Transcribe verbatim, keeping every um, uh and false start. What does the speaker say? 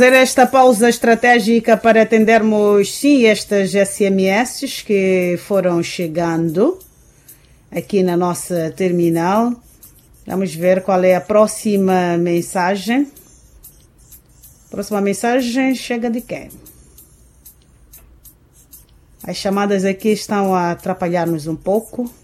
Fazer esta pausa estratégica para atendermos sim estas S M S que foram chegando aqui na nossa terminal. Vamos ver qual é a próxima mensagem. Próxima mensagem chega de quem? As chamadas aqui estão a atrapalhar-nos um pouco.